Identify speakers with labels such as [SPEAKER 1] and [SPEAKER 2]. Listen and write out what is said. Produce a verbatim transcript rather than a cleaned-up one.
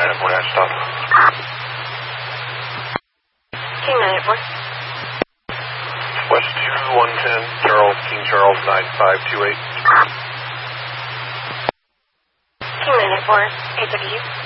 [SPEAKER 1] nine eight four, dash stop.
[SPEAKER 2] King nine eight four.
[SPEAKER 1] West two one ten, Charles, King Charles, nine five two eight.
[SPEAKER 2] King nine eight four, eight thirty.